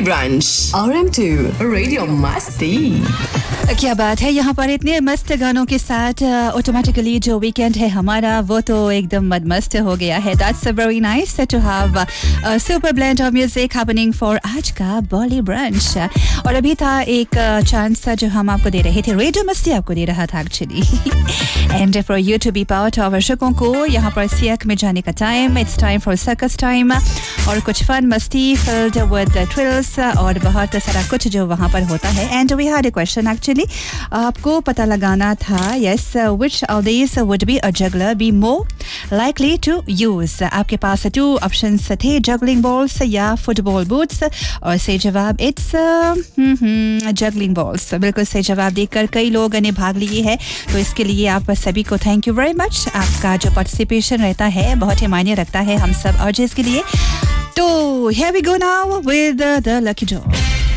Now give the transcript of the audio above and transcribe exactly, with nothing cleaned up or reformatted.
Branch R M to radio मस्ती। क्या बात है, यहाँ पर इतने मस्त गानों के साथ ऑटोमेटिकली जो वीकेंड है हमारा वो तो एकदम मदमस्त हो गया है. That's very nice to have a super blend of music happening for आज का बॉली ब्रंच. और अभी था एक चांस जो हम आपको दे रहे थे, रेडियो मस्ती आपको दे रहा था actually. And for you to be part of दर्शकों को यहाँ पर सियाक में जाने का time. It's time for circus time और कुछ फन मस्ती फिल्ड विद थ्रिल्स और बहुत सारा कुछ जो वहाँ पर होता है. And we had a question actually, आपको पता लगाना था yes which of these would be a juggler be more likely to use. आपके पास टू ऑप्शंस थे, जगलिंग बॉल्स या फुटबॉल बूट्स. और सही जवाब इट्स जगलिंग बॉल्स. बिल्कुल सही जवाब देकर कई लोगों ने भाग लिए है, तो इसके लिए आप सभी को थैंक यू वेरी मच. आपका जो पार्टिसिपेशन रहता है बहुत ही मायने रखता है हम सब अर्जेस के लिए. तो here we go now with the lucky draw.